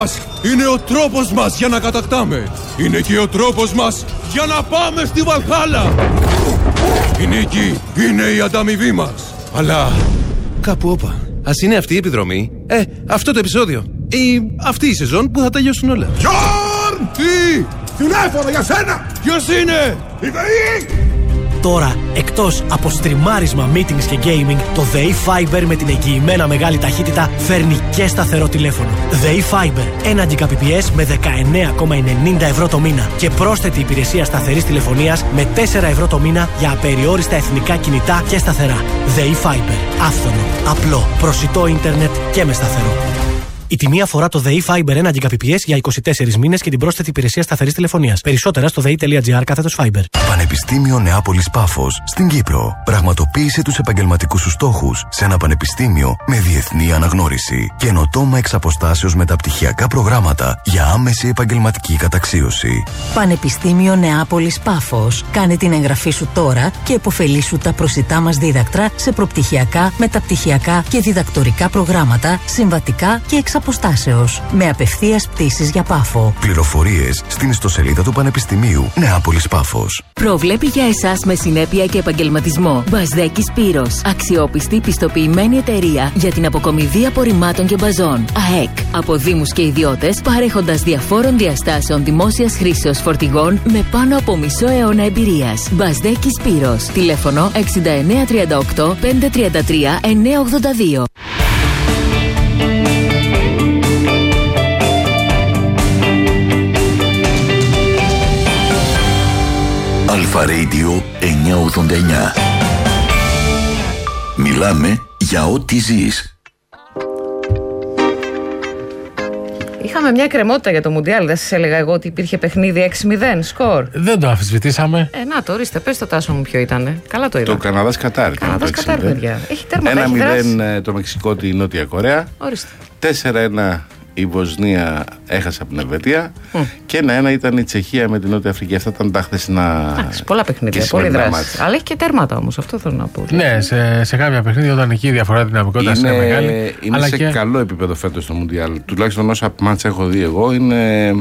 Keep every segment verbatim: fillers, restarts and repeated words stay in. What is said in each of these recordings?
Είναι ο τρόπος μας για να κατακτάμε. Είναι και ο τρόπος μας για να πάμε στη Βαλχάλα. Είναι εκεί, είναι η ανταμοιβή μας. Αλλά κάπου όπα. Ας είναι αυτή η επιδρομή, ε, αυτό το επεισόδιο ή αυτή η σεζόν που θα τελειώσουν όλα. Γιόρν! Τι! Τηλέφωνο για σένα! Ποιος είναι? Η ΔΕΗ! Τώρα, εκτός από στριμάρισμα, meetings και gaming, το ΔΕΗ Fiber με την εγγυημένα μεγάλη ταχύτητα φέρνει και σταθερό τηλέφωνο. ΔΕΗ Fiber, ένα Gbps με δεκαεννέα κόμμα ενενήντα ευρώ το μήνα και πρόσθετη υπηρεσία σταθερής τηλεφωνίας με τέσσερα ευρώ το μήνα για απεριόριστα εθνικά κινητά και σταθερά. ΔΕΗ Fiber, άφθονο, απλό, προσιτό ίντερνετ και με σταθερό. Η τιμή αφορά το ΔΕΗ Fiber ένα Gbps για είκοσι τέσσερις μήνες και την πρόσθετη υπηρεσία σταθερής τηλεφωνίας. Περισσότερα στο δei.gr κάθετος Fiber. Πανεπιστήμιο Νεάπολης Πάφος στην Κύπρο. Πραγματοποίησε τους επαγγελματικούς σου στόχους σε ένα πανεπιστήμιο με διεθνή αναγνώριση. Καινοτόμα εξ αποστάσεως μεταπτυχιακά προγράμματα για άμεση επαγγελματική καταξίωση. Πανεπιστήμιο Νεάπολης Πάφος. Κάνε την εγγραφή σου τώρα και επωφελήσου τα προσιτά μας δίδακτρα σε προπτυχιακά, μεταπτυχιακά και διδακτορικά προγράμματα, συμβατικά και εξ αποστάσεως, με απευθείας πτήσεις για Πάφο. Πληροφορίες στην ιστοσελίδα του Πανεπιστημίου Νεάπολης Πάφος. Προβλέπει για εσάς με συνέπεια και επαγγελματισμό. Μπασδέκης Σπύρος. Αξιόπιστη πιστοποιημένη εταιρεία για την αποκομιδή απορριμμάτων και μπαζών. ΑΕΚ. Από δήμους και ιδιώτες, παρέχοντας διαφόρων διαστάσεων δημόσιας χρήσεως φορτηγών με πάνω από μισό αιώνα εμπειρίας. Μπασδέκης Σπύρος. Τηλέφωνο εξήντα εννέα τριάντα οκτώ πεντακόσια τριάντα τρία εννιακόσια ογδόντα δύο. Αλφα Radio εννιακόσια ογδόντα εννιά. Μιλάμε για ό,τι ζεις. Είχαμε μια κρεμότητα για το Μουντιάλ. Δεν σας έλεγα εγώ ότι υπήρχε παιχνίδι έξι μηδέν σκορ? Δεν το αμφισβητήσαμε. Ε, να το ορίστε, πες το Τάσο μου ποιο ήτανε. Καλά το είδα. Το Καναδάς Κατάρ. Καναδάς Κατάρ, παιδιά. Έχει τέρματα, ένα μηδέν το δράσει. Μεξικό τη Νότια Κορέα. Ορίστε. τέσσερα ένα η Βοσνία έχασε από την Ελβετία. Mm. Και ένα ένα ήταν η Τσεχία με την Νότια Αφρική. Αυτά ήταν τα χθεσινά. Εντάξει, πολλά παιχνίδια, πολλή δράση. Αλλά έχει και τέρματα όμως, αυτό θέλω να πω. Ναι, σε, σε κάποια παιχνίδια όταν εκεί η διαφορά δυναμικότητα είναι, είναι μεγάλη. Είναι αλλά σε και... καλό επίπεδο φέτος το Μουντιάλ. Τουλάχιστον όσα μάτσα έχω δει εγώ είναι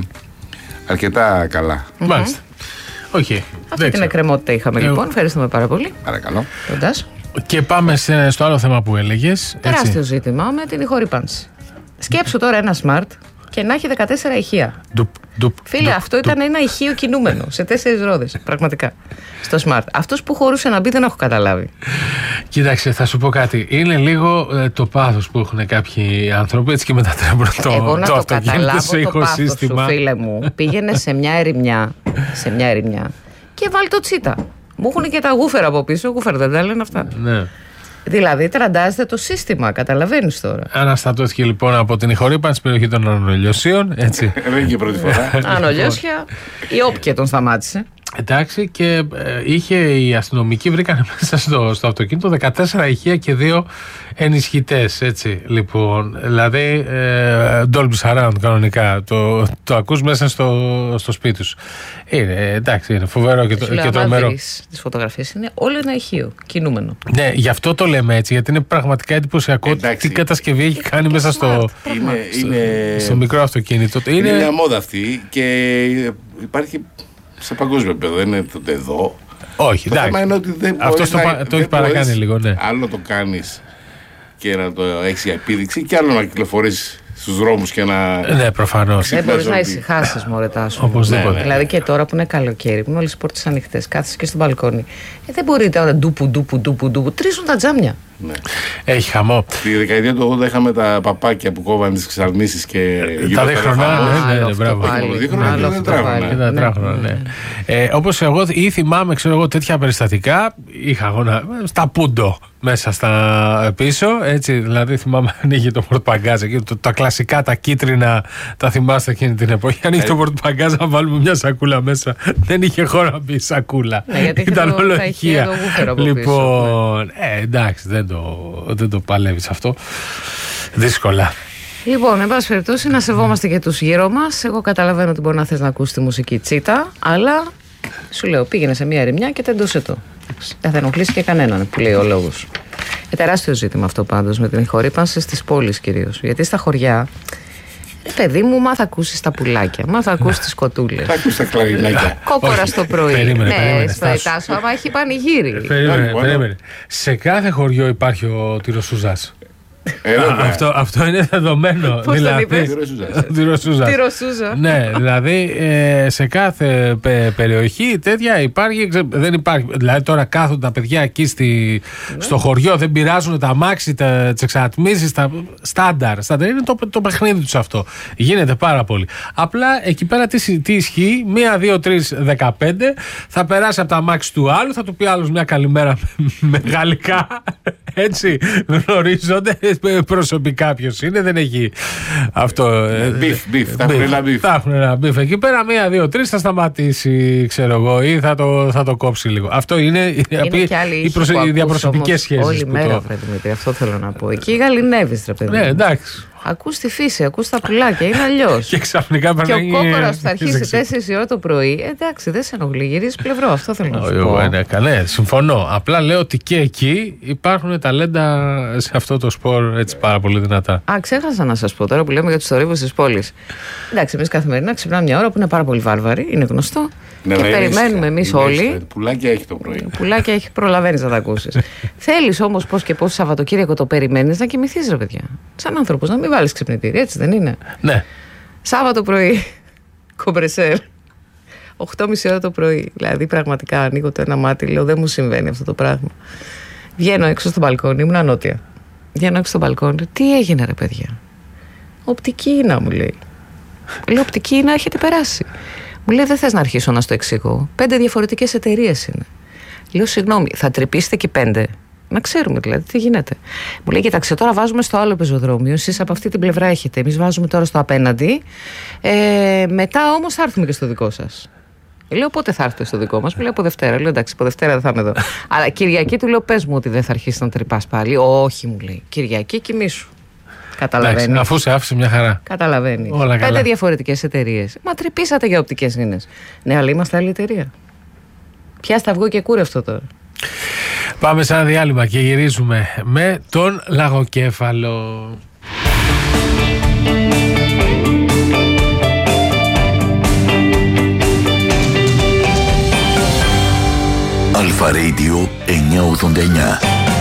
αρκετά καλά. Mm-hmm. Μάλιστα. Okay. Αυτή την εκκρεμότητα είχαμε. Εγώ... λοιπόν. Ευχαριστούμε πάρα πολύ. Παρακαλώ. Κοντάς. Και πάμε σε, στο άλλο θέμα που έλεγες. Τεράστιο έτσι. Ζήτημα με την ηχορύπανση. Σκέψου τώρα ένα smart και να έχει δεκατέσσερα ηχεία. Ντουπ, ντουπ, Φίλε, ντουπ, αυτό ντουπ. ήταν ένα ηχείο κινούμενο σε τέσσερις ρόδες. Πραγματικά. Στο smart. Αυτός που χωρούσε να μπει δεν έχω καταλάβει. Κοίταξε, θα σου πω κάτι. Είναι λίγο ε, το πάθος που έχουν κάποιοι άνθρωποι έτσι και μετατρέπουν το, Εγώ να το, το αυτοκίνητο σε ηχοσύστημα. Σου, φίλε μου, πήγαινε σε μια ερημιά, σε μια ερημιά και βάλει το τσίτα. Μου έχουν και τα γούφερα από πίσω. Γούφερα δεν τα λένε αυτά. Ναι. Δηλαδή τραντάζεται το σύστημα, καταλαβαίνεις τώρα. Αναστατώθηκε λοιπόν από την ηχορύπανση περιοχή των Ανολιωσίων. Έτσι. Δεν και πρώτη φορά. Ανολιώσια, η Όπκια τον σταμάτησε. Εντάξει, και ε, είχε οι αστυνομικοί βρήκαν μέσα στο, στο αυτοκίνητο δεκατέσσερα ηχεία και δύο ενισχυτές. Έτσι, λοιπόν. Δηλαδή, ε, Dolby Surround κανονικά. Το, το ακούς μέσα στο, στο σπίτι σου. Είναι, εντάξει, είναι φοβερό και, το, και τρομερό. Τις φωτογραφίες είναι όλο ένα ηχείο, κινούμενο. Ναι, γι' αυτό το λέμε έτσι, γιατί είναι πραγματικά εντυπωσιακό τι κατασκευή έχει κάνει και μέσα στο, είναι, στο, είναι, στο μικρό αυτοκίνητο. Είναι, είναι μια μόδα αυτή και υπάρχει σε παγκόσμιο επίπεδο, δεν είναι το εδώ. Όχι, το εντάξει. θέμα είναι ότι δεν αυτό το, να, το δεν έχει παρακάνει λίγο, ναι. Άλλο το κάνεις και να το έχεις για επίδειξη και άλλο να κυκλοφορείς στους δρόμους και να. Ναι, προφανώς. Δεν μπορείς να ησυχάσεις, μωρέ Τάσο. Οπωσδήποτε. Ναι, δηλαδή και τώρα που είναι καλοκαίρι, που είναι όλες οι πόρτες ανοιχτές, κάθεσαι και στο μπαλκόνι. Ε, δεν μπορείτε τώρα ντούπου, ντούπου, ντούπου, ντούπου. Τρίζουν τα τζάμια. Ναι. Έχει χαμό. Στη δεκαετία του ογδόντα είχαμε τα παπάκια που κόβαν τις ξαρνήσεις και. Τα δίχρονα, ναι, ναι, ναι, μπράβο. Δεν τράχονα, ναι. Όπως εγώ ή θυμάμαι, ξέρω εγώ, τέτοια περιστατικά είχα αγώνα στα πούντο μέσα στα πίσω. Έτσι, δηλαδή θυμάμαι ανοίγει το πορτπαγκάζ εκεί, τα κλασικά, τα κίτρινα, τα θυμάστε εκείνη την εποχή. Ανοίγει το πορτπαγκάζ να βάλουμε μια σακούλα μέσα. Δεν είχε χώρο να μπει σακούλα. Ήταν όλο ηχεία. Λοιπόν, εντάξει, δεν το, δεν το παλεύεις αυτό. Δύσκολα. Λοιπόν, εν πάση περιπτώσει, να σεβόμαστε και τους γύρω μας. Εγώ καταλαβαίνω ότι μπορεί να θες να ακούσεις τη μουσική τσίτα, αλλά σου λέω, πήγαινε σε μια ερημιά και τεντώσε το. Δεν θα ενοχλήσει και κανέναν, που λέει ο λόγος. Ε, τεράστιο ζήτημα αυτό πάντως με την ηχορύπανση στις πόλεις κυρίως. Γιατί στα χωριά Ρε παιδί μου, μα θα ακούσει τα πουλάκια, μα θα ακούσει τι κοτούλες. Θα ακούσει τα κλαρινάκια. Κόκορα στο πρωί. Περίμενε, ναι, περίμενε, Τάσο, άμα έχει πανηγύρι. Περίμενε, περίμενε. Σε κάθε χωριό υπάρχει ο τυροσούζας. Αυτό, αυτό είναι δεδομένο. Πώς δηλαδή, τον είπες? Τυροσούζας. Τυροσούζα. Ναι, δηλαδή ε, σε κάθε πε, περιοχή τέτοια υπάρχει. Ξε, δεν υπάρχει. Δηλαδή τώρα κάθονται τα παιδιά εκεί στη, ναι. στο χωριό, δεν πειράζουν τα αμάξι, τις εξατμίσεις, τα στάνταρ. Στάνταρ είναι το, το παιχνίδι τους αυτό. Γίνεται πάρα πολύ. Απλά εκεί πέρα τι, τι ισχύει, μία, δύο, τρεις, δεκαπέντε, θα περάσει από τα αμάξι του άλλου, θα του πει άλλος μια καλημέρα με γαλλικά. Έτσι, γνωρίζονται προσωπικά ποιος είναι, δεν έχει αυτό. Μπιφ, μπιφ, θα έχουν ένα μπιφ. Θα έχουν ένα μπιφ εκεί πέρα, μία, δύο, τρεις θα σταματήσει, ξέρω εγώ, ή θα το, θα το κόψει λίγο. Αυτό είναι, είναι και άλλοι οι, προσω... οι διαπροσωπικές σχέσεις. Όλη μέρα, βρε Δημήτρη, αυτό θέλω να πω. Εκεί γαλινεύεις, ρε παιδί. Ναι, εντάξει. Ακούς τη φύση, ακούς τα πουλάκια, είναι αλλιώς. Και ξαφνικά Και ο κόκορας που θα αρχίσει τέσσερις η ώρα το πρωί, εντάξει, δεν σε ενοχλεί, γυρίζει πλευρό. Αυτό θέλω να σου πω. Ναι, ναι, συμφωνώ. Απλά λέω ότι και εκεί υπάρχουν ταλέντα σε αυτό το σπορ έτσι πάρα πολύ δυνατά. Α, ξέχασα να σας πω τώρα που λέμε για τους θορύβους της πόλης. Εντάξει, εμείς καθημερινά ξυπνάμε μια ώρα που είναι πάρα πολύ βάρβαρη, είναι γνωστό. Ναι, και ναι, περιμένουμε εμείς όλοι. Πουλάκια έχει το πρωί. Πουλάκια έχει, προλαβαίνεις να τα ακούσεις. Θέλεις όμως πώς και πώς Σαββατοκύριακο το περιμένεις να κοιμηθείς, ρε παιδιά. Σαν άνθρωπος, να μην βάλεις ξυπνητήρι, έτσι δεν είναι? Ναι. Σάββατο πρωί, κομπρεσέρ. οκτώ και μισή ώρα το πρωί. Δηλαδή, πραγματικά ανοίγω το ένα μάτι, λέω δεν μου συμβαίνει αυτό το πράγμα. Βγαίνω έξω στο μπαλκόνι, ήμουν νότια. Βγαίνω έξω στο μπαλκόνι, τι έγινε, ρε παιδιά? Οπτική ίνα, μου λέει. Λέω, οπτική ίνα έχετε περάσει. Μου λέει, δεν θες να αρχίσω να στο εξηγώ. Πέντε διαφορετικές εταιρείες είναι. Λέω, συγγνώμη, θα τρυπήσετε και πέντε? Να ξέρουμε δηλαδή τι γίνεται. Μου λέει, κοιτάξτε, τώρα βάζουμε στο άλλο πεζοδρόμιο. Εσείς από αυτή την πλευρά έχετε. Εμείς βάζουμε τώρα στο απέναντι. Ε, μετά όμως θα έρθουμε και στο δικό σας. Λέω, πότε θα έρθετε στο δικό μας? Μου λέει, από Δευτέρα. Λέω, εντάξει, από Δευτέρα δεν θα είμαι εδώ. Αλλά Κυριακή του λέω, πες μου ότι δεν θα αρχίσει να τρυπάς πάλι. Όχι, μου λέει. Κυριακή κοιμήσου. Καταλαβαίνει. Αφού σε άφησε μια χαρά. Καταλαβαίνει. Πέντε διαφορετικές εταιρείες. Μα τρυπήσατε για οπτικές ίνες. Ναι, αλλά είμαστε άλλη εταιρεία. Πιάστα αυγό και κούρευτο τώρα. Πάμε σε ένα διάλειμμα και γυρίζουμε με τον Λαγοκέφαλο. Αλφα Radio εννιακόσια ογδόντα εννιά.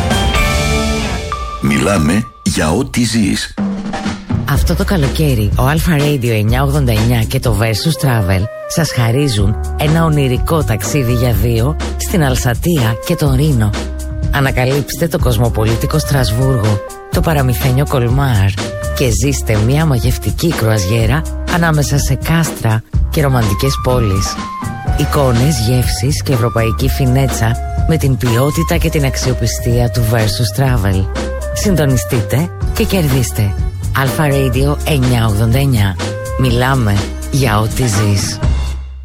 Μιλάμε για ό,τι ζεις. Αυτό το καλοκαίρι ο Αλφα Radio εννιακόσια ογδόντα εννιά και το Versus Travel σας χαρίζουν ένα ονειρικό ταξίδι για δύο στην Αλσατία και τον Ρήνο. Ανακαλύψτε το κοσμοπολίτικο Στρασβούργο, το παραμυθένιο Κολμάρ και ζήστε μια μαγευτική κρουαζιέρα ανάμεσα σε κάστρα και ρομαντικές πόλεις. Εικόνες, γεύσεις και ευρωπαϊκή φινέτσα με την ποιότητα και την αξιοπιστία του Versus Travel. Συντονιστείτε και κερδίστε. Αλφα Radio εννιακόσια ογδόντα εννιά. Μιλάμε για ό,τι ζεις.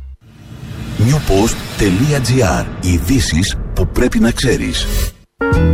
newpost τελεία gr. Ειδήσεις που πρέπει να ξέρεις.